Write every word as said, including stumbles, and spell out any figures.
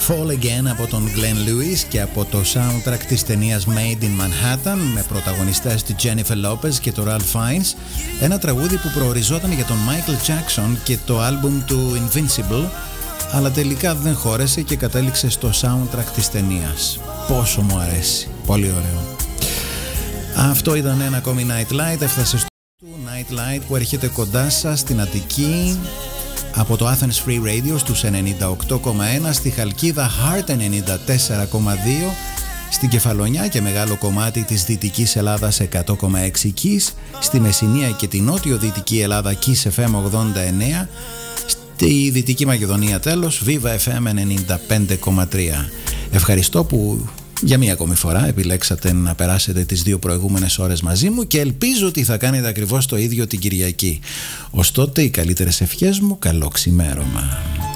Fall Again από τον Glenn Lewis και από το soundtrack της ταινίας Made in Manhattan με πρωταγωνιστές τη Jennifer Lopez και το Ralph Fiennes, ένα τραγούδι που προοριζόταν για τον Michael Jackson και το άλμπουμ του Invincible, αλλά τελικά δεν χώρεσε και κατέληξε στο soundtrack της ταινίας. Πόσο μου αρέσει, πολύ ωραίο. Αυτό ήταν ένα ακόμη Night Light, έφτασε στο Night Light που έρχεται κοντά σας στην Αττική από το Athens Free Radio στους ενενήντα οκτώ κόμμα ένα, στη Χαλκίδα Heart ενενήντα τέσσερα κόμμα δύο, στην Κεφαλονιά και μεγάλο κομμάτι της Δυτικής Ελλάδας εκατό κόμμα έξι Kiss, στη Μεσσηνία και την Νότιο-Δυτική Ελλάδα Kiss εφ εμ ογδόντα εννέα, στη Δυτική Μακεδονία τέλος Viva εφ εμ ενενήντα πέντε κόμμα τρία. Ευχαριστώ που για μία ακόμη φορά επιλέξατε να περάσετε τις δύο προηγούμενες ώρες μαζί μου και ελπίζω ότι θα κάνετε ακριβώς το ίδιο την Κυριακή. Ως τότε οι καλύτερες ευχές μου, καλό ξημέρωμα.